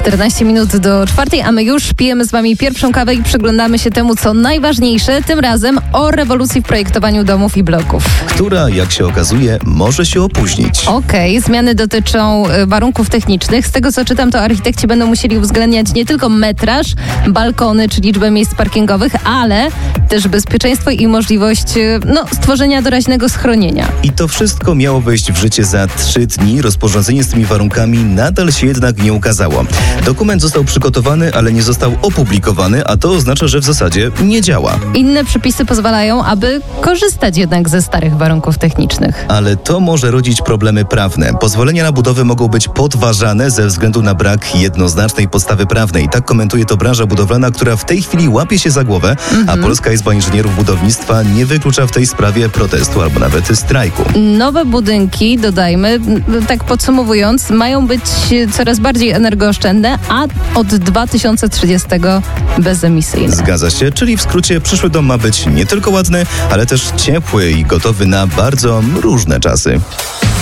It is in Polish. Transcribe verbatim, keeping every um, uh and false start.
czternaście minut do czwartej, a my już pijemy z wami pierwszą kawę i przyglądamy się temu, co najważniejsze, tym razem o rewolucji w projektowaniu domów i bloków. Która, jak się okazuje, może się opóźnić. Okej, okay. Zmiany dotyczą y, warunków technicznych. Z tego, co czytam, to architekci będą musieli uwzględniać nie tylko metraż, balkony czy liczbę miejsc parkingowych, ale też bezpieczeństwo i możliwość y, no, stworzenia doraźnego schronienia. I to wszystko miało wejść w życie za trzy dni. Rozporządzenie z tymi warunkami nadal się jednak nie ukazało. Dokument został przygotowany, ale nie został opublikowany, a to oznacza, że w zasadzie nie działa. Inne przepisy pozwalają, aby korzystać jednak ze starych warunków technicznych. Ale to może rodzić problemy prawne. Pozwolenia na budowę mogą być podważane ze względu na brak jednoznacznej podstawy prawnej. Tak komentuje to branża budowlana, która w tej chwili łapie się za głowę, mhm. a Polska Izba Inżynierów Budownictwa nie wyklucza w tej sprawie protestu albo nawet strajku. Nowe budynki, dodajmy, tak podsumowując, mają być coraz bardziej energooszczędne, a od dwa tysiące trzydziestego bezemisyjne. Zgadza się, czyli w skrócie przyszły dom ma być nie tylko ładny, ale też ciepły i gotowy na bardzo różne czasy.